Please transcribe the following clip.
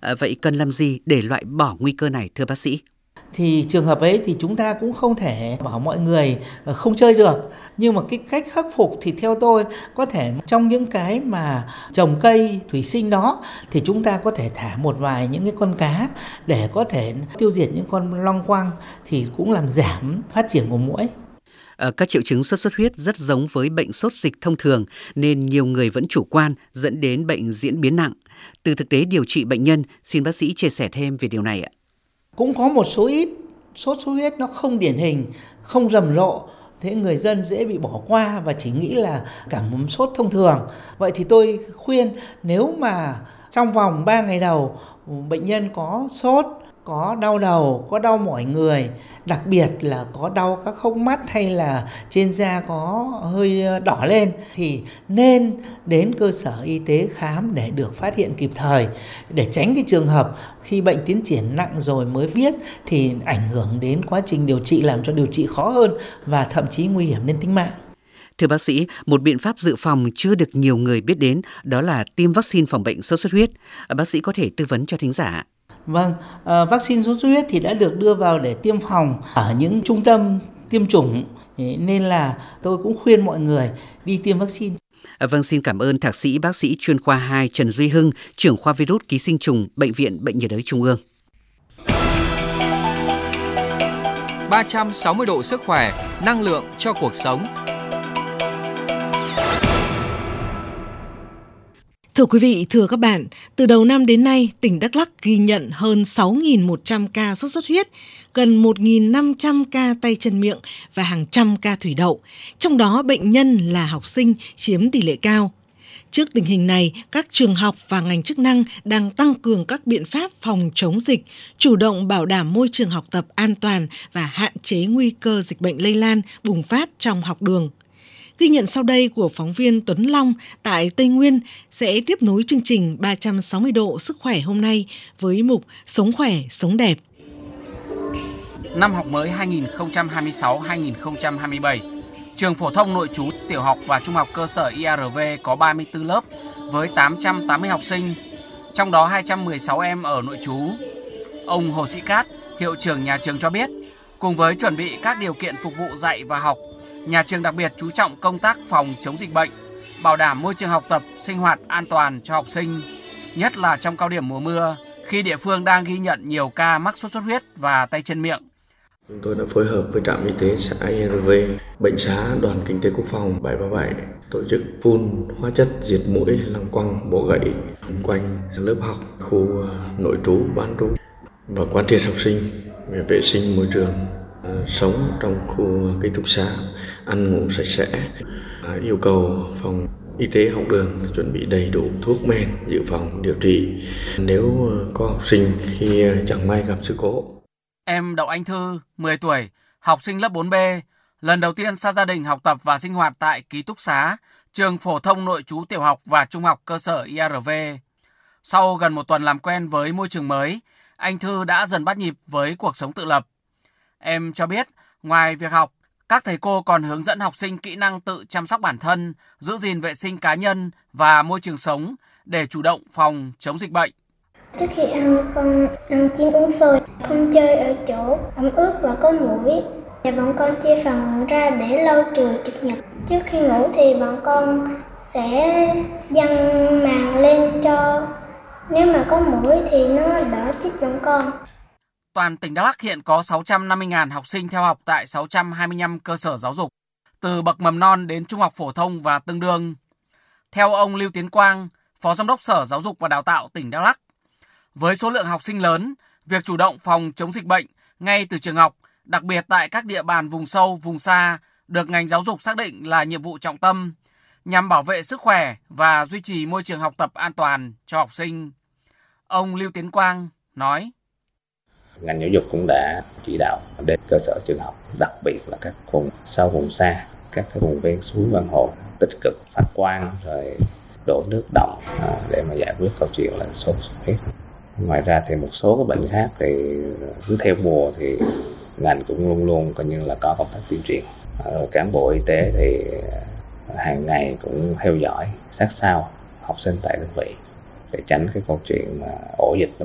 Vậy cần làm gì để loại bỏ nguy cơ này thưa bác sĩ? Thì trường hợp ấy thì chúng ta cũng không thể bảo mọi người không chơi được. Nhưng mà cái cách khắc phục thì theo tôi có thể trong những cái mà trồng cây thủy sinh đó thì chúng ta có thể thả một vài những cái con cá để có thể tiêu diệt những con long quăng thì cũng làm giảm phát triển của muỗi. Các triệu chứng sốt xuất huyết rất giống với bệnh sốt dịch thông thường nên nhiều người vẫn chủ quan dẫn đến bệnh diễn biến nặng. Từ thực tế điều trị bệnh nhân, xin bác sĩ chia sẻ thêm về điều này ạ. Cũng có một số ít sốt xuất huyết nó không điển hình, không rầm rộ. Thế người dân dễ bị bỏ qua và chỉ nghĩ là cảm sốt thông thường. Vậy thì tôi khuyên nếu mà trong vòng 3 ngày đầu bệnh nhân có sốt, có đau đầu, có đau mỏi người, đặc biệt là có đau các hốc mắt hay là trên da có hơi đỏ lên thì nên đến cơ sở y tế khám để được phát hiện kịp thời, để tránh cái trường hợp khi bệnh tiến triển nặng rồi mới biết thì ảnh hưởng đến quá trình điều trị, làm cho điều trị khó hơn và thậm chí nguy hiểm đến tính mạng. Thưa bác sĩ, một biện pháp dự phòng chưa được nhiều người biết đến đó là tiêm vaccine phòng bệnh sốt xuất huyết. Bác sĩ có thể tư vấn cho thính giả. Vâng, vaccine sốt xuất huyết thì đã được đưa vào để tiêm phòng ở những trung tâm tiêm chủng, nên là tôi cũng khuyên mọi người đi tiêm vaccine. Vâng, xin cảm ơn Thạc sĩ bác sĩ chuyên khoa 2 Trần Duy Hưng, trưởng khoa virus ký sinh trùng, Bệnh viện Bệnh nhiệt đới Trung ương. 360 độ sức khỏe, năng lượng cho cuộc sống. Thưa quý vị, thưa các bạn, từ đầu năm đến nay, tỉnh Đắk Lắk ghi nhận hơn 6.100 ca sốt xuất huyết, gần 1.500 ca tay chân miệng và hàng trăm ca thủy đậu. Trong đó bệnh nhân là học sinh chiếm tỷ lệ cao. Trước tình hình này, các trường học và ngành chức năng đang tăng cường các biện pháp phòng chống dịch, chủ động bảo đảm môi trường học tập an toàn và hạn chế nguy cơ dịch bệnh lây lan, bùng phát trong học đường. Ghi nhận sau đây của phóng viên Tuấn Long tại Tây Nguyên sẽ tiếp nối chương trình 360 độ sức khỏe hôm nay với mục Sống khỏe, sống đẹp. Năm học mới 2026-2027, trường phổ thông nội trú tiểu học và trung học cơ sở IRV có 34 lớp với 880 học sinh, trong đó 216 em ở nội trú. Ông Hồ Sĩ Cát, hiệu trưởng nhà trường cho biết, cùng với chuẩn bị các điều kiện phục vụ dạy và học, nhà trường đặc biệt chú trọng công tác phòng chống dịch bệnh, bảo đảm môi trường học tập, sinh hoạt an toàn cho học sinh, nhất là trong cao điểm mùa mưa, khi địa phương đang ghi nhận nhiều ca mắc sốt xuất huyết và tay chân miệng. Chúng tôi đã phối hợp với trạm y tế xã IRV, bệnh xá Đoàn Kinh tế Quốc phòng 737 tổ chức phun hóa chất diệt muỗi, lăng quăng, bọ gậy quanh lớp học, khu nội trú, bán trú và quán triệt học sinh về vệ sinh môi trường sống trong khu ký túc xá, ăn ngủ sạch sẽ, yêu cầu phòng y tế học đường chuẩn bị đầy đủ thuốc men dự phòng điều trị nếu có học sinh khi chẳng may gặp sự cố. Em Đậu Anh Thư, 10 tuổi, học sinh lớp 4B, lần đầu tiên xa gia đình học tập và sinh hoạt tại ký túc xá, trường phổ thông nội trú tiểu học và trung học cơ sở IRV. Sau gần một tuần làm quen với môi trường mới, anh Thư đã dần bắt nhịp với cuộc sống tự lập. Em cho biết, ngoài việc học, các thầy cô còn hướng dẫn học sinh kỹ năng tự chăm sóc bản thân, giữ gìn vệ sinh cá nhân và môi trường sống để chủ động phòng chống dịch bệnh. Trước khi ăn, con ăn chín uống sôi, không chơi ở chỗ ẩm ướt và có muỗi. Và bọn con chia phần ra để lau chùi trực nhật. Trước khi ngủ thì bọn con sẽ giăng màn lên cho nếu mà có muỗi thì nó đỡ chích bọn con. Toàn tỉnh Đắk Lắk hiện có 650.000 học sinh theo học tại 625 cơ sở giáo dục, từ bậc mầm non đến trung học phổ thông và tương đương. Theo ông Lưu Tiến Quang, Phó Giám đốc Sở Giáo dục và Đào tạo tỉnh Đắk Lắk, với số lượng học sinh lớn, việc chủ động phòng chống dịch bệnh ngay từ trường học, đặc biệt tại các địa bàn vùng sâu, vùng xa, được ngành giáo dục xác định là nhiệm vụ trọng tâm, nhằm bảo vệ sức khỏe và duy trì môi trường học tập an toàn cho học sinh. Ông Lưu Tiến Quang nói: Ngành giáo dục cũng đã chỉ đạo đến cơ sở trường học, đặc biệt là các vùng sâu vùng xa, các cái vùng ven suối ven hồ tích cực phát quang rồi đổ nước đọng để mà giải quyết câu chuyện là sốt xuất huyết. Ngoài ra thì một số cái bệnh khác thì cứ theo mùa thì ngành cũng luôn luôn coi như là có công tác tuyên truyền. Cán bộ y tế thì hàng ngày cũng theo dõi sát sao học sinh tại đơn vị để tránh cái câu chuyện mà ổ dịch nó